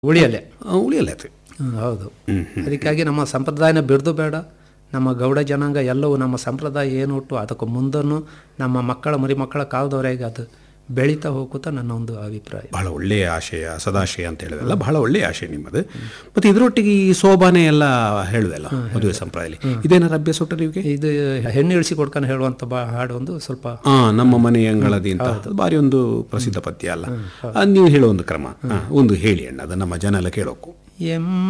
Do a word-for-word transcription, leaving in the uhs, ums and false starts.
ಉಳಿಯಲೆ ಉಳಿಯಲ್ಲೈತೆ. ಹೌದು. ಅದಕ್ಕಾಗಿ ನಮ್ಮ ಸಂಪ್ರದಾಯನ ಬಿಡ್ದು ಬೇಡ. ನಮ್ಮ ಗೌಡ ಜನಾಂಗ ಎಲ್ಲವೂ ನಮ್ಮ ಸಂಪ್ರದಾಯ ಏನು ಹುಟ್ಟು ಅದಕ್ಕೆ ಮುಂದನ್ನು ನಮ್ಮ ಮಕ್ಕಳ ಮರಿ ಮಕ್ಕಳ ಕಾಲದವರೆಗೆ ಅದು ಬೆಳೀತಾ ಹೋಗುತ್ತಾ ನನ್ನ ಒಂದು ಅಭಿಪ್ರಾಯ. ಬಹಳ ಒಳ್ಳೆಯ ಆಶಯ, ಸದಾಶಯ ಅಂತ ಹೇಳಿದಲ್ಲ, ಬಹಳ ಒಳ್ಳೆಯ ಆಶಯ ನಿಮ್ಮದು. ಮತ್ತು ಇದರೊಟ್ಟಿಗೆ ಈ ಸೋಬಾನೆ ಎಲ್ಲ ಹೇಳಿದೆಲ್ಲ ಮದುವೆ ಸಂಪ್ರದಾಯದಲ್ಲಿ, ಇದೇನಾರು ಅಭ್ಯಾಸ ಉಂಟು ನಿಮಗೆ? ಇದು ಹೆಣ್ಣು ಇಳಿಸಿ ಕೊಡ್ಕೊಂಡು ಹೇಳುವಂಥ ಬಾ ಹಾಡು ಒಂದು ಸ್ವಲ್ಪ ಹಾಂ, ನಮ್ಮ ಮನೆ ಅಂಗಳದಿ ಅಂತ ಭಾರಿ ಒಂದು ಪ್ರಸಿದ್ಧ ಪದ್ಯ ಅಲ್ಲ, ಅದು ನೀವು ಹೇಳೋ ಒಂದು ಕ್ರಮ ಒಂದು ಹೇಳಿ ಅಣ್ಣ, ಅದು ನಮ್ಮ ಜನ ಎಲ್ಲ ಕೇಳೋಕು. ಎಂ